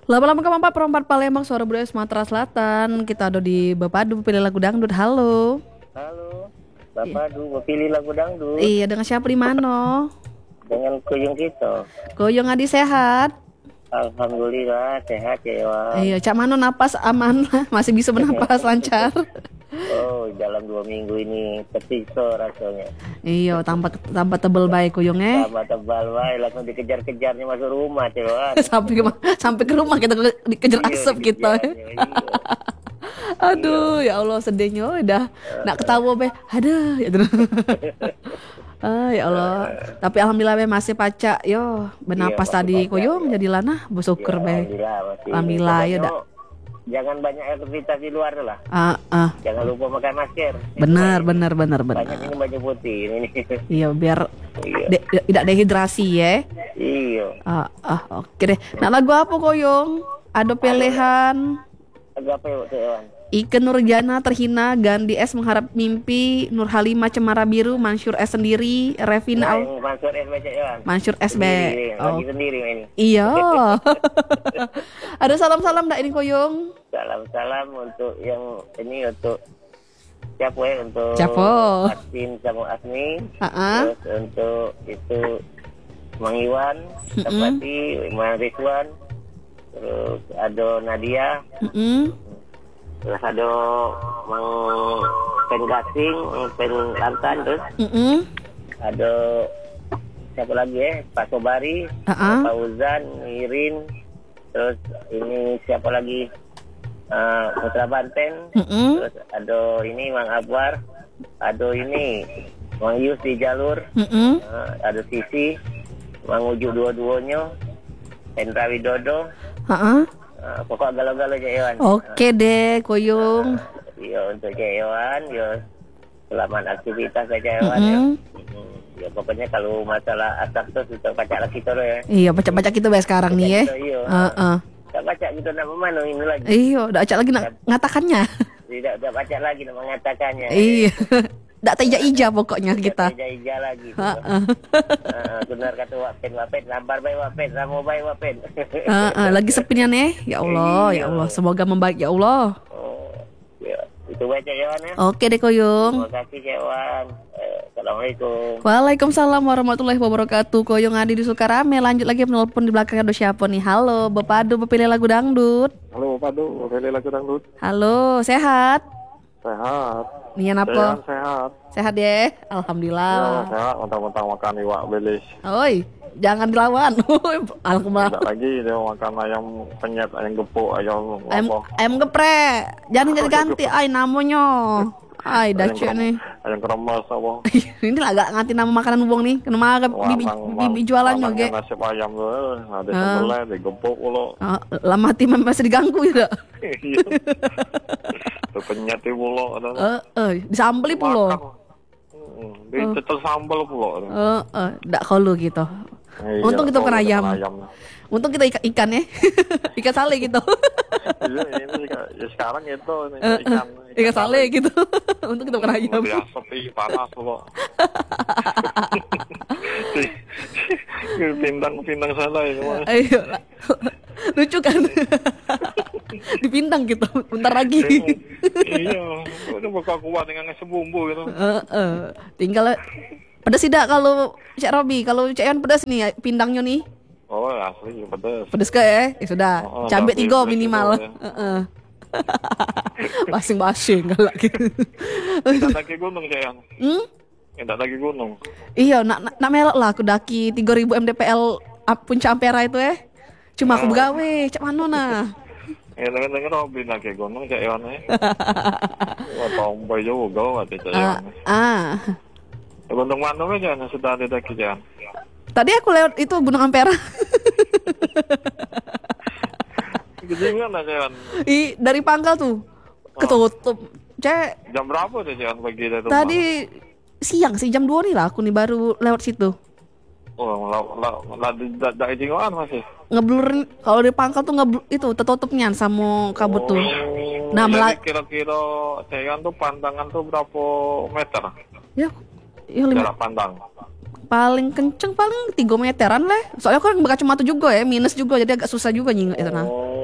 Lama-lama ke perempat Palembang, suara budaya Sumatera Selatan. Kita ada di Bapadu, pilih lagu dangdut. Halo. Halo, Iya, Bapak Du, pilih lagu dangdut iya, dengan siapa di mana? dengan kuyung kita. Goyong Adi sehat. Alhamdulillah sehat ya Wan. Iya, cak mano napas aman lah, masih bisa bernapas lancar. Oh, dalam 2 minggu ini tersiksa rasanya. Iya, tambah tebel baik goyongnya. Tambah tebal, wah, langsung dikejar-kejarnya masuk rumah ya Wan. Sampai ke rumah kita dikejar Iya, asap kita. dikejarnya, iya. Aduh, ya Allah sedihnya udah nak ketawa be. Aduh, ya terus. Ah, ya Allah. Tapi alhamdulillah be masih pacak yo. Iya, Bernapas masih tadi baca, koyong ya. jadi lanah Ya, bersyukur be. alhamdulillah masih. Alhamdulillah ya Pokoknya dak. jangan banyak aktivitas di luar lah. Ah. Jangan lupa pakai masker. Benar. Banyak ini baju putih ini. Iya, biar Iya. tidak dehidrasi ya. Iya. Oke deh. Nah, lagu apa koyong? Ada pilihan. Lagu apa ya Cik Wan? Ike Nurjana terhina, Gandhi S mengharap mimpi, Nur Halimah Cemara Biru, Mansur S sendiri, Revina Yang Mansur SB Cik Wan. Mansur SB. Sendiri, Oh, lagi sendiri ini. iya. Ada salam-salam dak ini koyong? Salam-salam untuk yang ini untuk siapa ya untuk Siapa? Asin sama Asmi. Ah. Terus untuk itu Mang Iwan, Tapati, Mang Rizwan. Terus ada Nadia, terus ada Mang Pen Gasing, Mang Pen Lantan, terus ada siapa lagi ya? Pak Sobari, Pak Uzan, Irin, terus ini siapa lagi? Putra Banten, terus ada ini Mang Abwar, ada ini Mang Yus di jalur, ada Sisi, Mang Uju dua-duanya, Hendra Widodo, pokok galau-galau Cik Iwan. Oke deh koyong. Iya untuk Cik Iwan, ya selamat aktivitas ya Cik Iwan ya. Ya pokoknya kalau masalah asap tuh kita baca lagi kita ya. Iya, baca-baca kita bahas sekarang nih ya. Iya. Tak baca kita nak memano ini lagi. Iya, udah acak lagi nak ngatakannya. Tidak baca lagi nak mengatakannya. Iya. Dak teja-ija pokoknya kita. Ija lagi. Benar kata wapen, lambar baik wapen, ramo baik wapen. Lagi sepinya nih. Ya Allah, ya Allah. Semoga membaik ya Allah. Oh, ya. Itu baca Iwan ya. Oke deh koyong. Terima kasih Iwan. Assalamualaikum. Waalaikumsalam warahmatullahi wabarakatuh. Koyong Adi di Sukarame. Lanjut lagi menelpon di belakang ada siapa nih? Halo, Bapak Adu pilih lagu dangdut. Halo Pak Du, pilih lagu dangdut. Halo, sehat? Sehat. Nian apa? Sehat. Sehat ya? Ya, Alhamdulillah. sehat. Mentang-mentang makan iwak belis. Oi, jangan dilawan. Alhamdulillah. Tidak lagi dia makan ayam penyet, ayam gepuk, ayam apa? Ayam geprek. Jangan ganti-ganti ay namanya. Ay, dacek nih. Ayam keremas apa? Ini lah agak nganti nama makanan uang nih. Kena makan bibi jualannya ge. Nasi ayam tuh, ada sambelnya, digepuk ulo. Lama hati masih diganggu ya. Iya. Tuh penyet di ulo. Disambeli pulo. Dicecel sambal pulo. Ndak kalau gitu. Untung kita bukan ayam. Untung kita ikan ya. Ikan sale gitu. Iya, ini ya sekarang itu ikan. Ikan sale gitu. Untung kita bukan ayam. Lebih asap, panas pulo. Pindang sana ini mah. Ayo, lucu kan? Dipindang gitu, bentar lagi. Iya, udah bakal kuat dengan ngasih bumbu gitu. Tinggal pedas tidak kalau Cak Robi, kalau Cak Iwan pedas nih pindangnya nih. Oh asli pedas. Pedas ke ya? Sudah. Cabai 3 minimal. Ya. Basing-basing galak gitu. Tidak lagi gunung sayang. Tidak lagi gunung. Iya, nak melok lah aku daki 3000 mdpl puncak Ampera itu ya. Cuma aku begawe, cak mano nah. Ya dengar Robin lagi gunung sayang nih. Wah tomboy juga ada sayang. Gunung mana aja sudah ada daki sayang. Tadi aku lewat itu Gunung Ampera. Gede kan sayang. Dari Pangkal tuh ketutup. Cek. Jam berapa deh sayang pagi dari rumah? Tadi siang sih jam 2 nih lah aku nih baru lewat situ. Oh, tidak ijingan masih. Ngeblur kalau di Pangkal tuh ngeblur itu tertutupnya sama kabut tuh. Nah, jadi kira-kira sayang tuh pandangan tuh berapa meter? Ya 5 jarak pandang. paling kenceng paling 3 meteran lah. Soalnya aku kan berkacamata juga ya, minus juga jadi agak susah juga nyingat itu nah.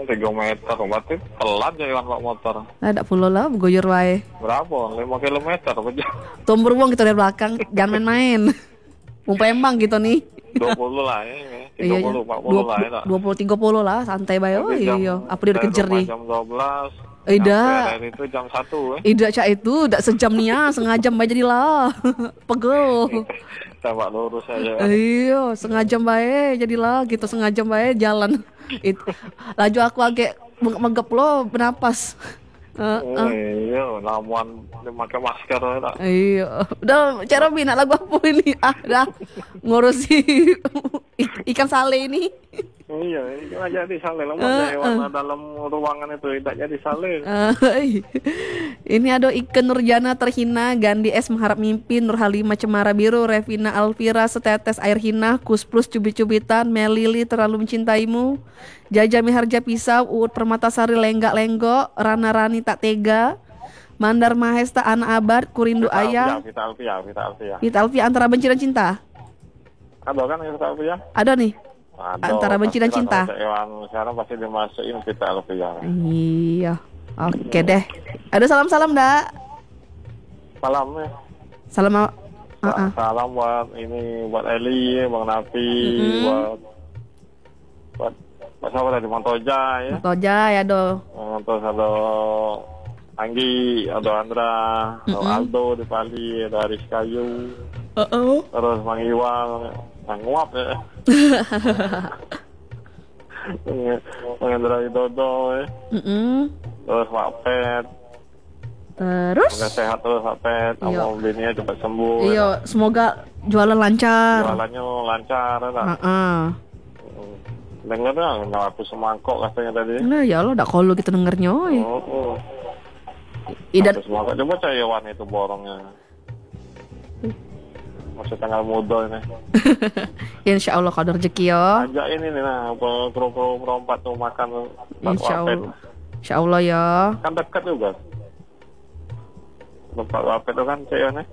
3 meter. Berarti pelan ya Iwan Pak motor. Ada puluh lah, goyor wae. Berapa? 5 kilometer apa jam? Tombur wong gitu dari belakang, jangan main-main. Mau Palembang gitu nih. 20 lah ya. 30, 40 lah ya. 20 30 lah, santai bae. Oh iya, apa dia udah kejar nih? Jam 12. Ida. Itu jam 1 Ida cak itu, dak sejam nih ya, setengah jam bae jadilah. Pegel. Tambah lurus aja. Iya, setengah jam bae jadilah gitu, setengah jam bae jalan. Laju aku agak megap lo bernapas. Iya, lamuan pakai masker ya. Iya, udah Cak Robi nak lagu apa ini? Dah ngurusi ikan sale ini. Iya, itu aja di sale lah. Hewan dalam ruangan itu tidak jadi sale. Ini ada Iken Nurjana terhina, Gandhi S mengharap mimpi, Nur Halimah Cemara Biru, Revina Alvira setetes air hina, Kusplus cubit-cubitan, Melili terlalu mencintaimu, Jaja Miharja Pisau, Uut Permatasari lenggak-lenggok, Rana Rani tak tega, Mandar Mahesta Ana Abad, Kurindu Ayah, Vita Alfia. Vita Alfia antara benci dan cinta. Ada kan Vita Alfia? Ada nih. Antara benci dan cinta. Hewan sekarang pasti dimasukin Vita Alfia. Iya. Oke deh. Ada salam-salam dak? Salam ya. Salam. Salam buat ini, buat Eli, Bang Nafi, buat siapa tadi, Montoja ya. Montoja ya do. Terus ada Anggi, ada Andra, ada Aldo di Bali, ada Aris Kayu. Terus Mang Iwang, Mang Nguap ya. Pengendara Widodo ya. Terus Pak Pet. Terus semoga sehat terus Pak Pet, sama bininya cepat sembuh. Iya, semoga jualan lancar. Jualannya lancar ya. Dengar dong, aku semangkok katanya tadi. Nah ya Allah, dak kalau gitu dengernya. Idat semangkok, coba cari Iwan itu borongnya. Masih tanggal muda ini. Insya Allah kalau rezeki ya. Ajak ini nih nah, kru-kru perompat tuh makan. Insya Allah. Insya Allah ya. Kan dekat juga. Tempat wapet itu kan Cik Iwan.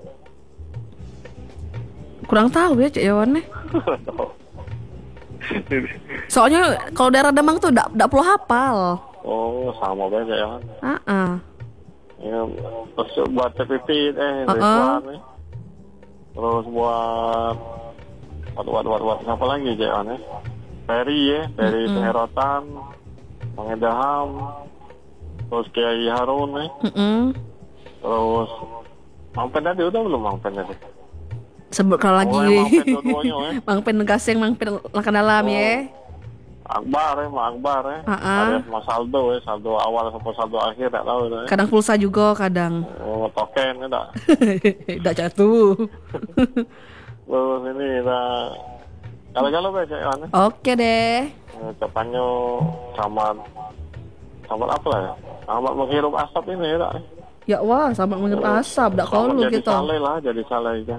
Kurang tahu ya Cik Iwan. Soalnya kalau daerah Demang tuh ndak perlu hafal. Oh sama banget Cik Iwan. Ya, terus buat TPP nih. Terus buat apa lagi Cik Iwan? Ferry Herotan, Pangedaham, terus Kiai Harun nih. Terus Mangpen tadi udah belum Mangpen tadi? Sebutkan lagi. Mangpen dua-duanya Mangpen Gasing, Mangpen Lakan Dalam ya. Akbar ya. Ada Mas Saldo Saldo awal sampai saldo akhir tak tahu ya. Kadang pulsa juga kadang. Token ya tak. Tidak jatuh. Terus ini kalau baca Iwan. Oke deh. Ucapannya sama apa lah ya? Sama menghirup asap ini ya tak. Ya wah, sama menghirup asap, dak kalau gitu. Jadi saleh aja.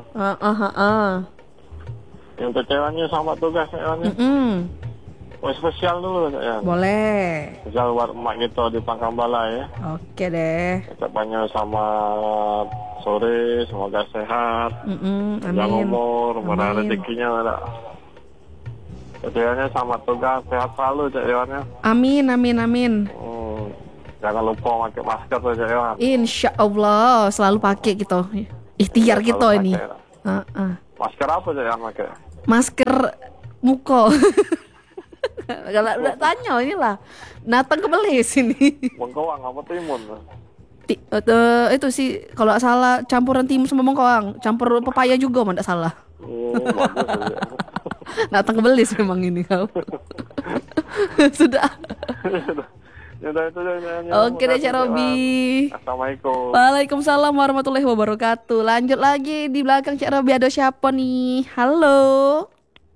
Yang kecewanya sama tugas Iwan. Spesial dulu ya. Boleh. Spesial buat emak kita di Pangkambala ya. Oke deh. Ucapannya sama sore, semoga sehat. Panjang umur, murah rezekinya ada. Kecewanya sama tugas, sehat selalu Cak Iwannya. Amin. Jangan lupa pakai masker tuh Cak Iwan. Insya Allah selalu pakai gitu. Ikhtiar kita ini. Masker apa Cak Iwan pakai? Masker muka. Kalau udah tanya inilah Natang kebelis ini. Bengkoang apa timun? Itu sih kalau salah campuran timun sama bengkoang, campur pepaya juga mah enggak salah. Bagus ya. Natang kebelis memang ini kau. Sudah. Oke deh Cak Robi. Assalamualaikum. Waalaikumsalam warahmatullahi wabarakatuh. Lanjut lagi di belakang Cak Robi ada siapa nih? Halo.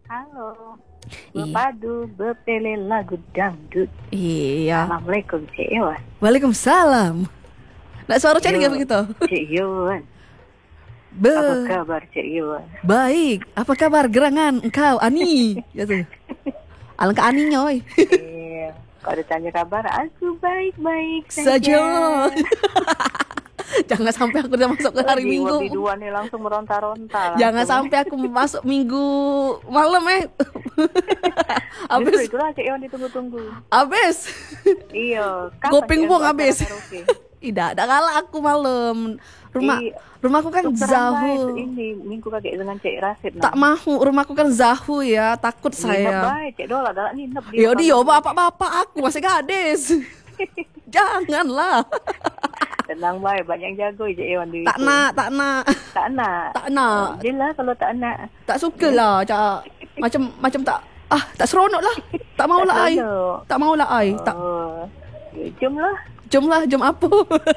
Berpadu berpele lagu dangdut. Iya. Assalamualaikum Cik Iwan. Waalaikumsalam. Nak suara Cak nggak begitu? Cik Iwan. Apa kabar Cik Iwan? Baik. Apa kabar gerangan engkau Ani? Gitu. Alangkah Aninya oi. Iya. Kalau ditanya kabar aku baik-baik saja. Jangan sampai aku udah masuk ke hari Minggu. Lebih dua nih langsung meronta-ronta. Jangan sampai aku masuk Minggu malam Abis. Justru itulah Cik Iwan ditunggu-tunggu. Abis. Iya. Gopeng wong abis. Tidak, ada kalah aku malam. Rumahku kan jauh. Ini minggu kakek dengan Cik Rasid. Tak mahu, rumahku kan jauh ya, takut saya. Baik, Cik Dola dah nginep di. Ya dia bapak-bapak aku masih gadis. Janganlah. Tenang baik, banyak jago je Iwan di Tak itu. nak. Tak nak. Yelah kalau tak nak. Tak suka lah, Cak. Macam tak seronok lah. Tak mau lah ai. Tak mau lah ai. Tak. Jom lah. Jom apa?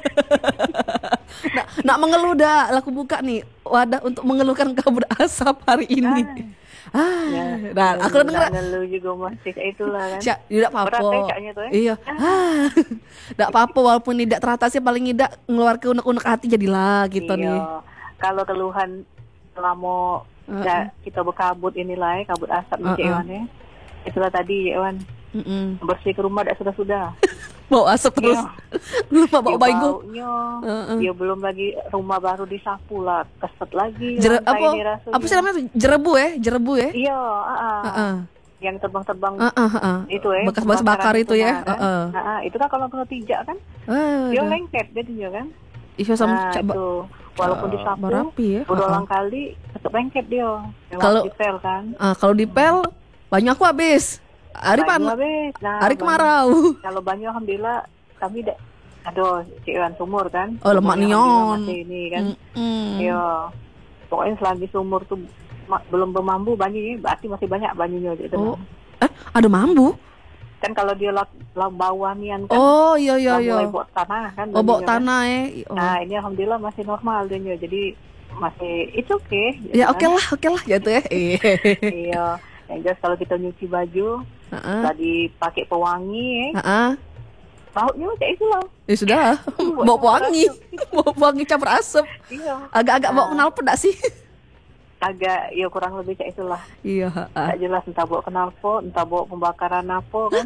nak mengeluh dah. Aku buka nih wadah untuk mengeluhkan kabut asap hari ini. Nah, aku dengar. Ngeluh juga masih itulah kan. Tidak apa-apa. Berat caknya tuh. Iya. Tidak apa-apa walaupun tidak teratasi, paling tidak ngeluarkan unek-unek hati jadilah gitu nih. Kalau keluhan selama kita berkabut inilah kabut asap nih Cik Iwan ya. Itulah tadi Cik Iwan. Bersih ke rumah dah sudah. Bau asap terus. Belum bau baygo. Ya belum lagi rumah baru disapu lah, keset lagi. Apa sih namanya? Jerebu ya? Iya, yang terbang-terbang itu bekas bakar itu ya. Kan? Itu kan kalau kena tijak kan, dia lengket dia kan. Iya sama itu. Walaupun disapu, ya. berulang kali tetap lengket dia. Kalau dipel kan. Kalau dipel banyak aku habis. Hari panas. Hari kemarau. Kalau banyak alhamdulillah kami aduh Cik Iwan sumur kan. Oh lemak nion. Ini kan. Iya. Pokoknya selagi sumur tuh belum bermambu banyunya, berarti masih banyak banyunya gitu. Ada mambu? Kan kalau dia bawah nian kan. Oh iya. Mulai bok tanah kan. Bok tanah ya. Nah, ini alhamdulillah masih normal dia. Jadi masih itu oke. Ya oke lah gitu ya. Iya. Yang jelas kalau kita nyuci baju, tadi pakai pewangi baunya macam itulah. Ya sudah, bau pewangi campur asap. Iya. Agak-agak bau knalpot tak sih? Agak, ya kurang lebih kayak itulah. Iya. Tak jelas entah bau knalpot, entah bau pembakaran apa kan.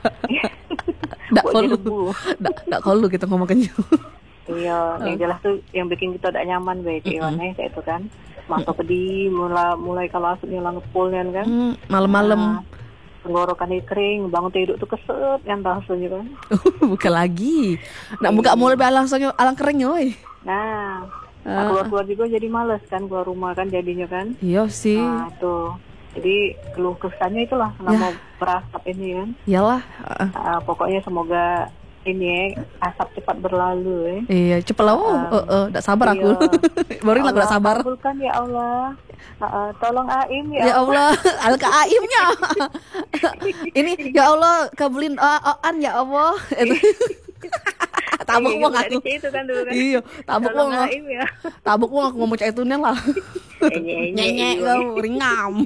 Tak kalau kita ngomong kenyu. Iya, yang jelas tuh yang bikin kita tak nyaman baik Iwan kayak itu kan. Masa pedih, mulai kalau asapnya lang ngepulnya kan. Malam-malam. Tenggorokan kering, bangun tidur tuh keset yang rasanya kan. Bukan lagi. Nak buka mulai alang kering oi. Nah, keluar juga jadi males kan keluar rumah kan jadinya kan. Iya sih. Nah, tuh. Jadi keluh kesahnya itulah selama berasap ini kan. Iyalah. Pokoknya semoga ini asap cepat berlalu Iya, cepat lah. Tak sabar aku. Baru lah tak sabar. Kabulkan ya Allah. Tolong Aim ya Allah. Alka Aimnya. Ini ya Allah kabulin Aan ya Allah. Tabuk wong aku. Itu kan dulu kan. Iya, tabuk wong. Tabuk wong aku ngomong cak itunya lah. Nyenyek kau ringam.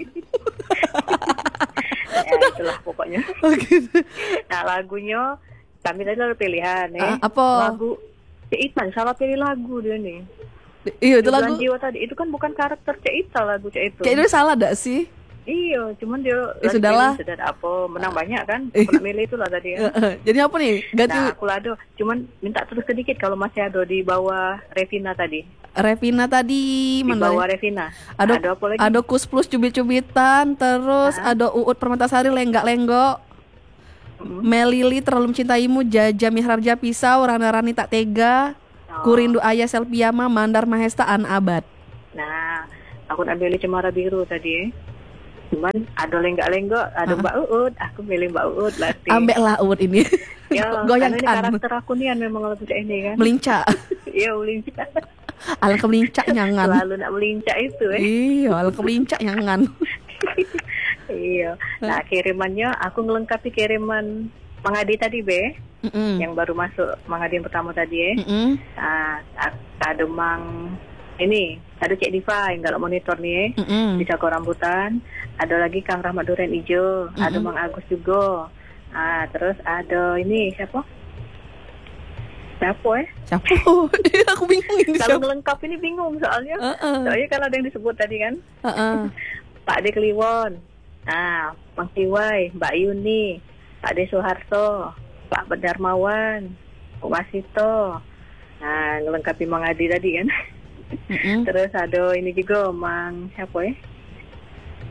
Ya itulah pokoknya. Nah lagunya kami tadi ada pilihan apa? Lagu Cik Itan salah pilih lagu dia nih. Iya itu lagu. Jiwa tadi itu kan bukan karakter Cik Itan lagu Cik itu. Kayak itu salah dak sih? Iya, cuman dia sudahlah. Sudah apa menang banyak kan? Aku milih itulah tadi kan. Jadi apa nih? Ganti. Nah, aku lado. Cuman minta terus sedikit kalau masih ada di bawah Revina tadi. Di bawah Revina. Ada apa lagi? Ada Kus Plus cubit-cubitan, terus ada Uut Permatasari lenggak-lenggok. Melili terlalu mencintaimu, Jaja Miharja Pisau, Rana Rani tak tega, Kurindu Ayah Selpiama, Mandar Mahesta An Abad. Nah, aku ambil Cemara Biru tadi Cuman ada lenggak-lenggok, ada Mbak Uut, aku milih Mbak Uut lah. Ambek lah Uut ini. Ya, goyangkan. Karena ini karakter aku nih memang lagu ini kan. Melincak. Iya, melincak. Alangkah melincak nyangan. Selalu nak melincak itu Iya, alangkah melincak nyangan. Iya. Nah, kirimannya aku ngelengkapi kiriman Mang Adi tadi yang baru masuk Mang Adi yang pertama tadi Nah, ada Mang ini, ada Cik Diva yang galak monitor nih di Cako Rambutan. Ada lagi Kang Rahmat Duren Ijo, ada Mang Agus juga. Nah, terus ada ini siapa? Siapa? Aku bingung ini. Kalau ngelengkap ini bingung soalnya. Soalnya kan ada yang disebut tadi kan. Pak De Kliwon. Nah, Bang Tiwai, Mbak Yuni, Pak De Soeharto, Pak Darmawan, Pak Masito. Nah, ngelengkapi Mang Adi tadi kan. Terus ada ini juga Mang siapa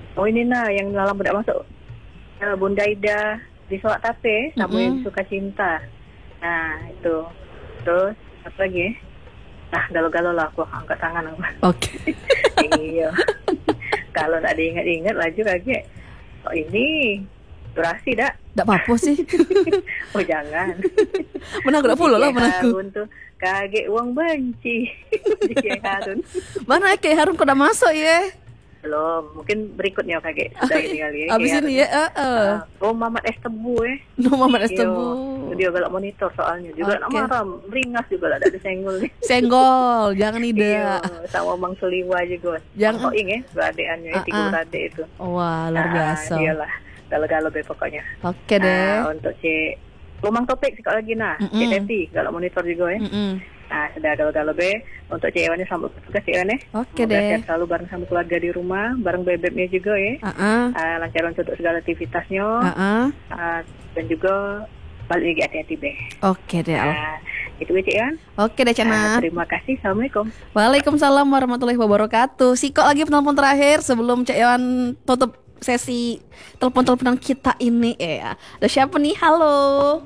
Oh ini yang dalam budak masuk Bunda Ida di Soak Tape sama yang suka cinta. Nah itu. Terus apa lagi? Nah galau-galau lah aku angkat tangan. Oke. Iya. Kalau nggak diingat-ingat laju kaget. Oh ini durasi dak? Nggak apa-apa sih. Oh jangan. Menang udah puluh lah menangku. Harun tuh kaget uang benci. Kayak Harun. Mana kayak Harun kau udah masuk ya? Belum, mungkin berikutnya kaget sudah ini kali ya. Abis ini ya. Oh Mamat Es Tebu No Mamat Es Tebu. Dia galak monitor soalnya juga nak marah, beringas juga lah ada senggol nih. Senggol, jangan ida. Sama Bang Suliwa juga. Jangan ingat beradekannya, tiga beradik itu. Wah, luar biasa. Iyalah, galau-galau be pokoknya. Oke deh. Untuk Cik Lumang Topik sekali lagi Cik Teti galak monitor juga ya. Nah, sudah galau-galau be. Untuk Cik Ewan sambut bertugas Cik Ewan ya. Oke deh. Sehat selalu bareng sama keluarga di rumah, bareng bebeknya juga ya. Lancar untuk segala aktivitasnya. Dan juga balik lagi hati-hati be. Oke deh. Itu ya Cik Ewan. Oke deh Cana. Terima kasih. Assalamualaikum. Waalaikumsalam warahmatullahi wabarakatuh. Kok lagi penelpon terakhir sebelum Cik Ewan tutup sesi telepon-teleponan kita ini ya. Ada siapa nih? Halo.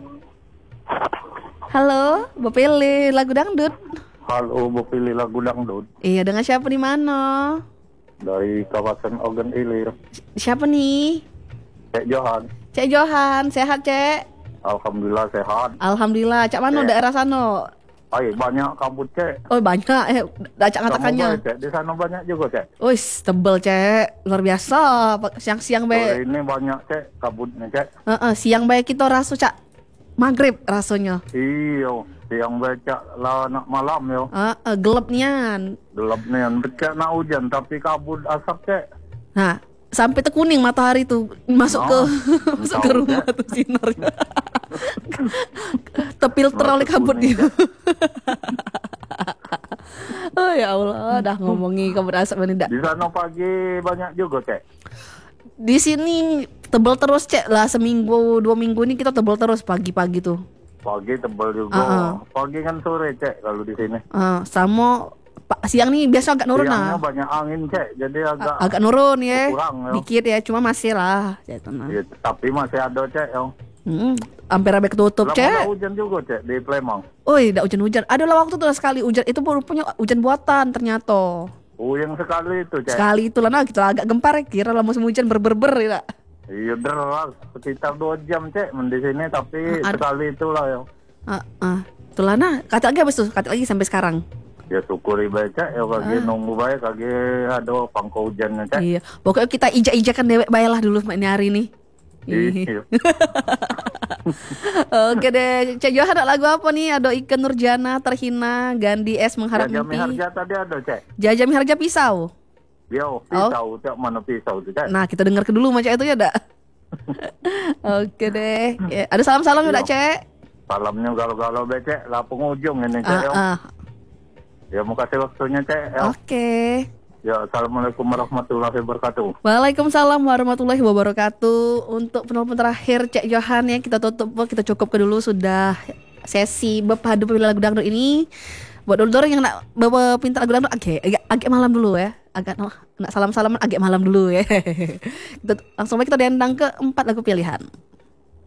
Halo, Bapak pilih lagu dangdut. Halo, pilih lagu dangdut. Iya, dengan siapa di mana? Dari kawasan Ogan Ilir. Siapa nih? Cek Johan. Cek Johan, sehat Cek? Alhamdulillah sehat. Alhamdulillah. Cak mana daerah sana? Ay, banyak kabut Cek. Oh banyak, Cak ngatakannya. Di sana banyak juga Cek. Wis, tebel Cek, luar biasa. Siang-siang baik. Ini banyak Cek kabutnya Cek. Siang baik kita rasu Cak. Maghrib rasanya. Iyo, siang baca lah nak malam yo. Gelap nian. Gelap nian, becak nak hujan tapi kabut asap Cek. Nah, sampai kuning matahari tuh masuk ke rumah tuh sinarnya. Terfilter oleh kabut itu. Oh ya Allah, dah ngomongi kabut asap ini dah. Di sana pagi banyak juga Cek. Di sini tebal terus Cek lah, seminggu 2 minggu ini kita tebal terus pagi-pagi tuh. Pagi tebal juga. Pagi kan sore Cek kalau di sini. Sama siang nih biasa agak nurun Siangnya banyak angin Cek, jadi agak nurun ya. Kurang, dikit ya, cuma masih lah. Ya, tapi masih ada Cek yo. Hampir sampai ketutup Cek. Ada hujan juga Cek di Palembang. Oh iya, hujan-hujan. Adalah waktu tuh sekali hujan itu rupanya hujan buatan ternyata. Oh yang sekali itu Cek. Sekali itu lah, nah kita agak gempar ya, kira lah musim hujan berber ya. Iya deras, sekitar 2 jam Cek di sini, tapi sekali itulah ya. Itulah nah, kata lagi habis tuh, kata lagi sampai sekarang. Ya syukuri baik Cek, ya kaki nunggu baik, kaki ada pangko hujannya Cek. Iya, pokoknya kita ijak-ijakan dewek baiklah dulu ini hari ini. Iya. Oke deh, Cek Johan ada lagu apa nih? Ada Ike Nurjana Terhina, Gandhi S Mengharap Mimpi. Jajami Harja tadi ada Cek. Jajami Harja Pisau. Yo, pisau, Cek mana pisau tuh Cek. Nah kita dengar dulu macam itu ya dak. Oke deh, ya, ada salam-salam ya dak Cek. Salamnya galau-galau be Cek, lah penghujung ini Cek. Ya mau kasih waktunya Cek. Oke. Ya, assalamualaikum warahmatullahi wabarakatuh. Waalaikumsalam warahmatullahi wabarakatuh. Untuk penelpon terakhir Cek Johan ya, kita cukup ke dulu sudah sesi berpadu pemilihan lagu dangdut ini. Buat dulu yang nak bawa pintar lagu dangdut agak malam dulu ya. Nak salam-salaman agak malam dulu ya. Langsung kita diandang ke 4 lagu pilihan.